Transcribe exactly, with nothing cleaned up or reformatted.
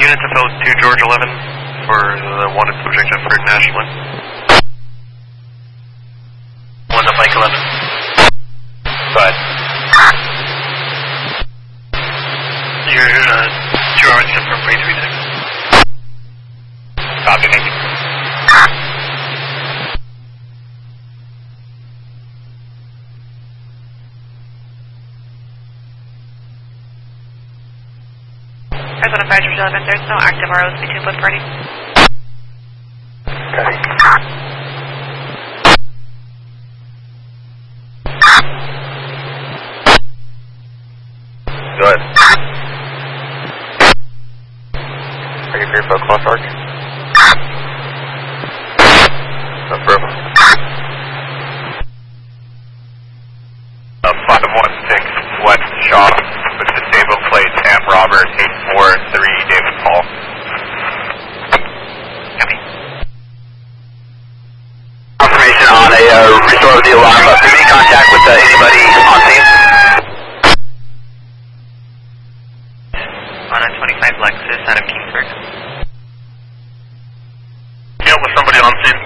unit to fill two George eleven for the wanted subject at Fred Nashland. One to Mike eleven. But you're uh, two hours from three three six. Copy, thank you. Arizona Fire George eleven, there's no active R Os between both parties. Okay. Go ahead. Are you clear for a cross arc? Affirmative. Uh, five one six West Shaw with disabled plates, Am Robert, eight four three David Paul. Copy. Confirmation on a uh, restore of the alarm. Uh, any contact with uh, anybody on scene? On a twenty-five Lexus out of Kingsburg. Deal with somebody on scene.